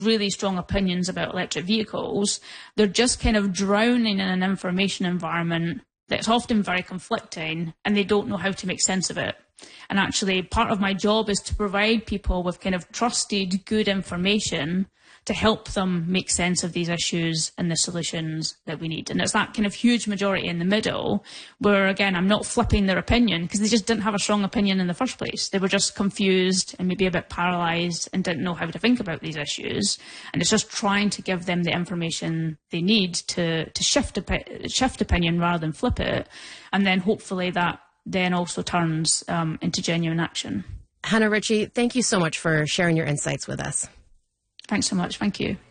really strong opinions about electric vehicles, they're just kind of drowning in an information environment that's often very conflicting, and they don't know how to make sense of it. And actually, part of my job is to provide people with kind of trusted, good information to help them make sense of these issues and the solutions that we need. And it's that kind of huge majority in the middle where, again, I'm not flipping their opinion because they just didn't have a strong opinion in the first place. They were just confused and maybe a bit paralysed and didn't know how to think about these issues. And it's just trying to give them the information they need to shift opinion rather than flip it. And then hopefully that then also turns into genuine action. Hannah Ritchie, thank you so much for sharing your insights with us. Thanks so much. Thank you.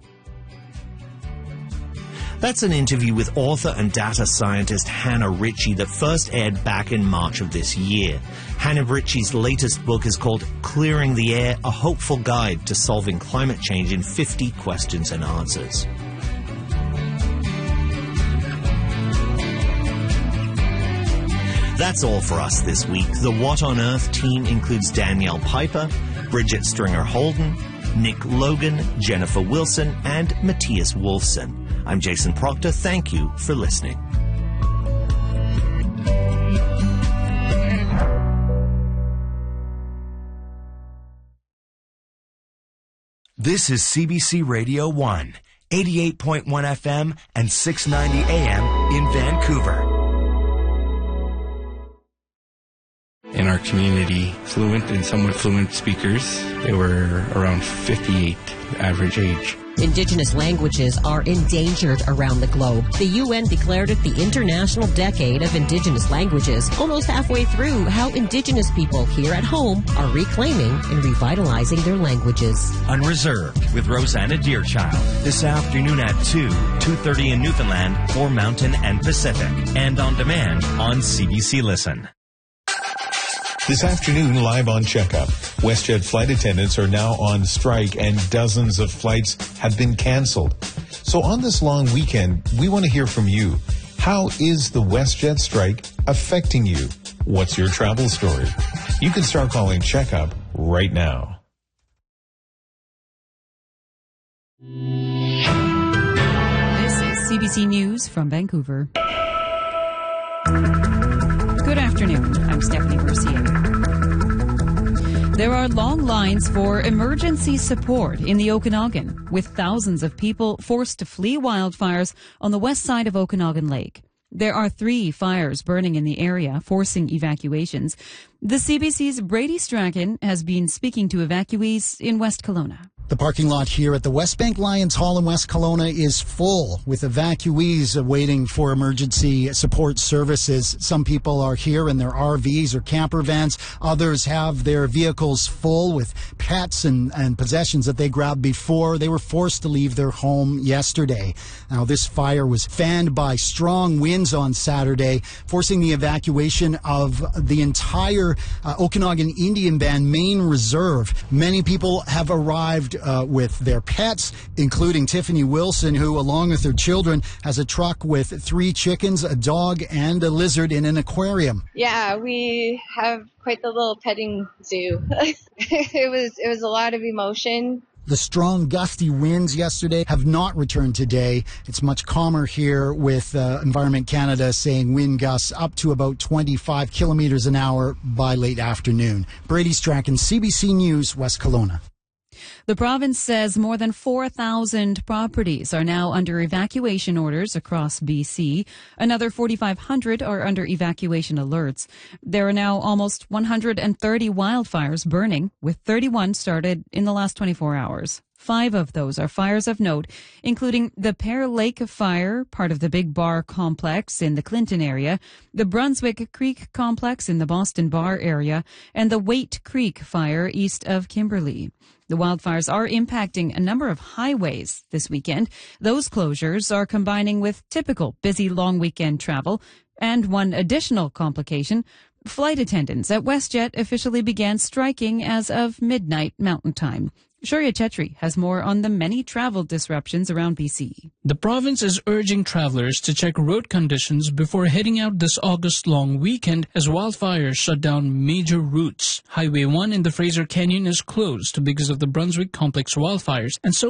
That's an interview with author and data scientist Hannah Ritchie that first aired back in March of this year. Hannah Ritchie's latest book is called Clearing the Air, a Hopeful Guide to Solving Climate Change in 50 Questions and Answers. That's all for us this week. The What on Earth team includes Danielle Piper, Bridget Stringer-Holden, Nick Logan, Jennifer Wilson, and Matthias Wolfson. I'm Jason Proctor. Thank you for listening. This is CBC Radio 1, 88.1 FM and 690 AM in Vancouver. In our community, fluent and somewhat fluent speakers, they were around 58 average age. Indigenous languages are endangered around the globe. The UN declared it the International Decade of Indigenous Languages. Almost halfway through, how Indigenous people here at home are reclaiming and revitalizing their languages. Unreserved with Rosanna Deerchild this afternoon at 2:30 in Newfoundland for Mountain and Pacific, and on demand on CBC Listen. This afternoon, live on Checkup, WestJet flight attendants are now on strike and dozens of flights have been canceled. So on this long weekend, we want to hear from you. How is the WestJet strike affecting you? What's your travel story? You can start calling Checkup right now. This is CBC News from Vancouver. Good afternoon. I'm Stephanie Garcia. There are long lines for emergency support in the Okanagan, with thousands of people forced to flee wildfires on the west side of Okanagan Lake. There are 3 fires burning in the area, forcing evacuations. The CBC's Brady Strachan has been speaking to evacuees in West Kelowna. The parking lot here at the Westbank Lions Hall in West Kelowna is full with evacuees waiting for emergency support services. Some people are here in their RVs or camper vans. Others have their vehicles full with pets and possessions that they grabbed before they were forced to leave their home yesterday. Now, this fire was fanned by strong winds on Saturday, forcing the evacuation of the entire Okanagan Indian Band main reserve. Many people have arrived with their pets, including Tiffany Wilson, who, along with her children, has a truck with 3 chickens, a dog, and a lizard in an aquarium. Yeah, we have quite the little petting zoo. It was a lot of emotion. The strong gusty winds yesterday have not returned today. It's much calmer here, with Environment Canada saying wind gusts up to about 25 kilometers an hour by late afternoon. Brady Strachan, CBC News, West Kelowna. The province says more than 4,000 properties are now under evacuation orders across BC. Another 4,500 are under evacuation alerts. There are now almost 130 wildfires burning, with 31 started in the last 24 hours. 5 of those are fires of note, including the Pear Lake Fire, part of the Big Bar Complex in the Clinton area, the Brunswick Creek Complex in the Boston Bar area, and the Waite Creek Fire east of Kimberley. The wildfires are impacting a number of highways this weekend. Those closures are combining with typical busy long weekend travel. And one additional complication, flight attendants at WestJet officially began striking as of midnight Mountain Time. Shaurya Chetri has more on the many travel disruptions around BC. The province is urging travelers to check road conditions before heading out this August long weekend as wildfires shut down major routes. Highway 1 in the Fraser Canyon is closed because of the Brunswick Complex wildfires, and so